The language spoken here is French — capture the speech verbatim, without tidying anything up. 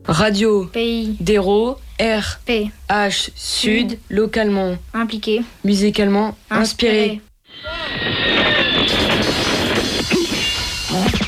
Radio. Pays. Déro. R. P. H. Sud. Localement. Impliqué. Musicalement. Inspiré. Inspiré.